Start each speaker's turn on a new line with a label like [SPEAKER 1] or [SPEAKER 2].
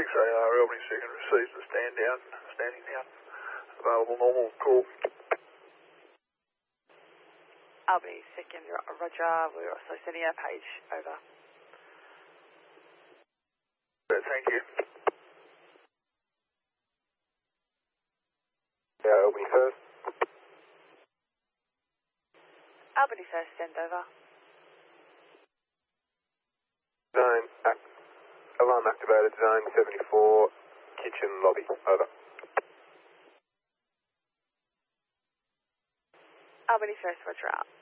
[SPEAKER 1] 6AR, Albany second receives the standing down. Available normal call.
[SPEAKER 2] Albany second, roger. We're also sending our page over.
[SPEAKER 1] Thank you.
[SPEAKER 3] Yeah, Albany first.
[SPEAKER 2] Albany first, send over.
[SPEAKER 3] Alarm activated, zone 74, kitchen lobby, over.
[SPEAKER 2] Albany first, roger out.